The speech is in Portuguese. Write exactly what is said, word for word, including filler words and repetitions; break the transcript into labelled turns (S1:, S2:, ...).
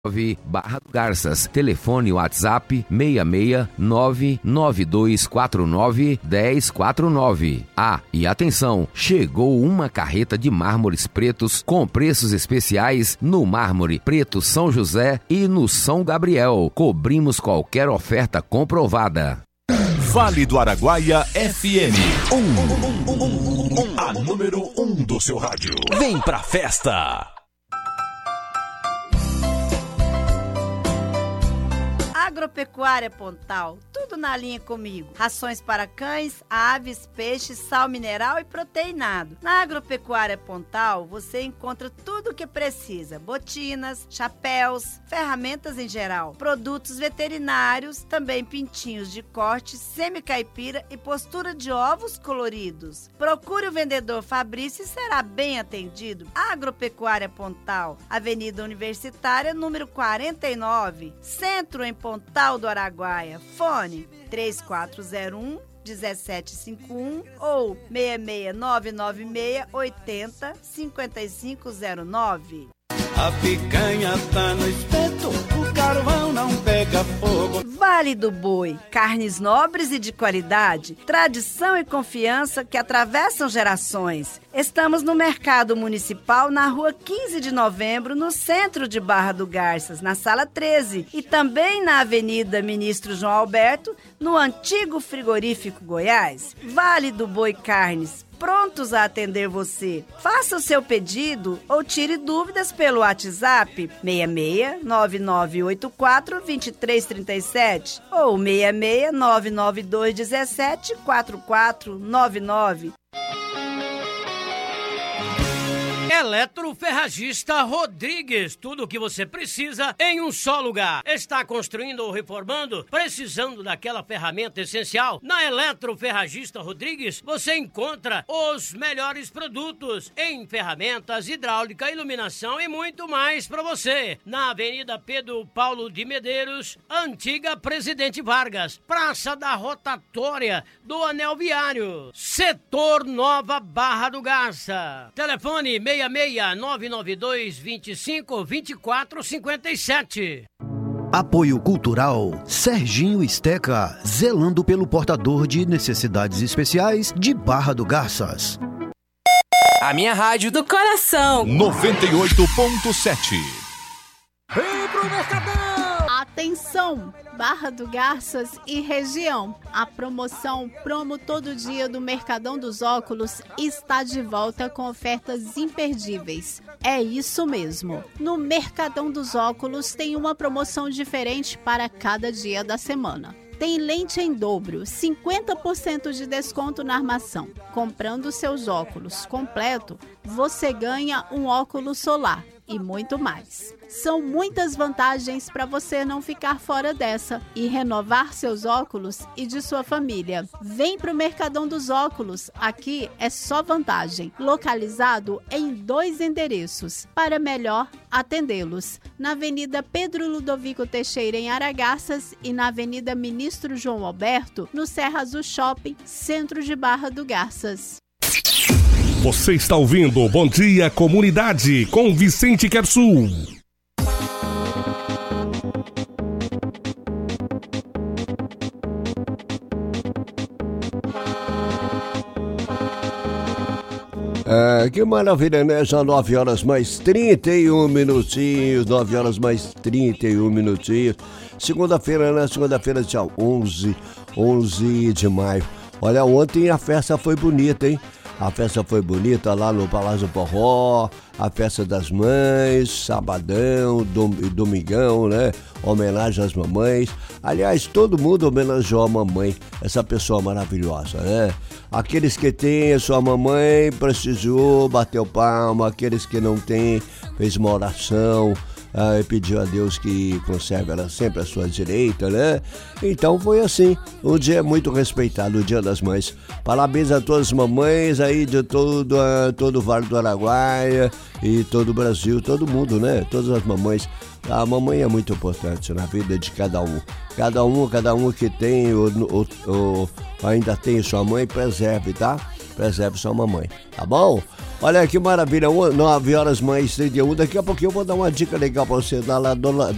S1: Barra do Garças, telefone WhatsApp seis seis nove nove dois quatro nove um zero quatro nove. Ah, e atenção, chegou uma carreta de mármores pretos com preços especiais no mármore preto São José e no São Gabriel. Cobrimos qualquer oferta comprovada.
S2: Vale do Araguaia F M, um, um, um, um, a número um do seu rádio. Vem pra festa!
S3: Agropecuária Pontal, tudo na linha comigo. Rações para cães, aves, peixes, sal mineral e proteinado. Na Agropecuária Pontal, você encontra tudo o que precisa. Botinas, chapéus, ferramentas em geral, produtos veterinários, também pintinhos de corte, semi-caipira e postura de ovos coloridos. Procure o vendedor Fabrício e será bem atendido. Agropecuária Pontal, Avenida Universitária, número quarenta e nove, Centro em Pontal do Araguaia. Fone três quatro zero um, um sete cinco um ou seis seis nove nove seis oito zero cinco cinco zero nove.
S4: A picanha tá no espeto, o carvão não pega fogo.
S3: Vale do Boi, carnes nobres e de qualidade, tradição e confiança que atravessam gerações. Estamos no Mercado Municipal, na rua quinze de novembro, no centro de Barra do Garças, na sala treze, e também na Avenida Ministro João Alberto, no antigo Frigorífico Goiás. Vale do Boi Carnes, prontos a atender você. Faça o seu pedido ou tire dúvidas pelo WhatsApp seis seis nove nove oito quatro dois três três sete ou seis seis nove nove dois um sete quatro quatro nove nove.
S5: Eletroferragista Rodrigues, tudo o que você precisa em um só lugar. Está construindo ou reformando, precisando daquela ferramenta essencial? Na Eletroferragista Rodrigues, você encontra os melhores produtos em ferramentas, hidráulica, iluminação e muito mais para você. Na Avenida Pedro Paulo de Medeiros, antiga Presidente Vargas, Praça da Rotatória do Anel Viário, Setor Nova Barra do Garça. Telefone seis seis nove nove dois dois cinco dois quatro cinco sete.
S6: Apoio Cultural Serginho Esteca, zelando pelo portador de necessidades especiais de Barra do Garças.
S7: A minha rádio do coração.
S2: noventa e oito ponto sete.
S8: Vem pro Mercadão! Atenção, Barra do Garças e região. A promoção Promo Todo Dia do Mercadão dos Óculos está de volta com ofertas imperdíveis. É isso mesmo. No Mercadão dos Óculos tem uma promoção diferente para cada dia da semana. Tem lente em dobro, cinquenta por cento de desconto na armação. Comprando seus óculos completo, você ganha um óculos solar e muito mais. São muitas vantagens para você não ficar fora dessa e renovar seus óculos e de sua família. Vem pro Mercadão dos Óculos, aqui é só vantagem. Localizado em dois endereços, para melhor atendê-los. Na Avenida Pedro Ludovico Teixeira, em Aragarças, e na Avenida Ministro João Alberto, no Serra Azul Shopping, centro de Barra do Garças.
S2: Você está ouvindo Bom Dia Comunidade com Vicente Quersul.
S9: Ah, que maravilha, né? Já nove horas mais trinta e um minutinhos, nove horas mais trinta e um minutinhos. Segunda-feira, né? Segunda-feira, dia onze, onze de maio. Olha, ontem a festa foi bonita, hein? A festa foi bonita lá no Palácio Porró, a festa das mães, sabadão, dom, domingão, né? Homenagem às mamães. Aliás, todo mundo homenageou a mamãe, essa pessoa maravilhosa, né? Aqueles que têm a sua mamãe precisou, bateu palma. Aqueles que não têm, fez uma oração. Ah, e pediu a Deus que conserve ela sempre à sua direita, né? Então foi assim, um dia muito respeitado, o Dia das Mães. Parabéns a todas as mamães aí de todo, uh, todo o Vale do Araguaia e todo o Brasil, todo mundo, né? Todas as mamães. A mamãe é muito importante na vida de cada um. Cada um, cada um que tem ou, ou, ou ainda tem sua mãe, preserve, tá? Preserve sua mamãe, tá bom? Olha que maravilha, nove horas mais trinta e um. Daqui a pouquinho eu vou dar uma dica legal pra você da, da,